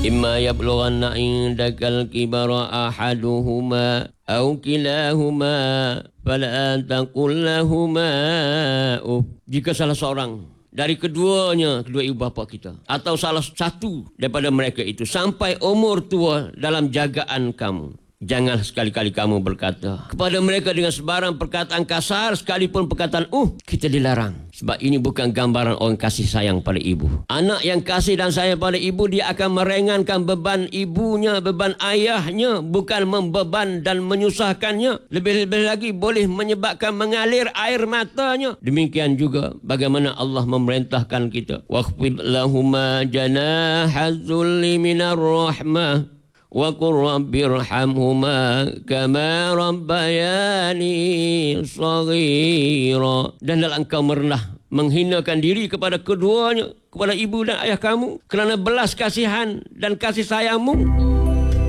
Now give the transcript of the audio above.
Imma yablughanna indakal kibara ahaduhuma aw kilahuma fala taqul lahuma Jika salah seorang dari keduanya, kedua ibu bapa kita, atau salah satu daripada mereka itu sampai umur tua dalam jagaan kamu, janganlah sekali-kali kamu berkata kepada mereka dengan sebarang perkataan kasar, sekalipun perkataan kita dilarang. Sebab ini bukan gambaran orang kasih sayang pada ibu. Anak yang kasih dan sayang pada ibu, dia akan meringankan beban ibunya, beban ayahnya, bukan membeban dan menyusahkannya. Lebih-lebih lagi boleh menyebabkan mengalir air matanya. Demikian juga bagaimana Allah memerintahkan kita, waqfid lahuma janahaz zulli minar rahmah wa qur rabbirhamhuma kama rabbayani shaghira. Dan dalam engkau merendah, menghinakan diri kepada keduanya, kepada ibu dan ayah kamu, kerana belas kasihan dan kasih sayangmu,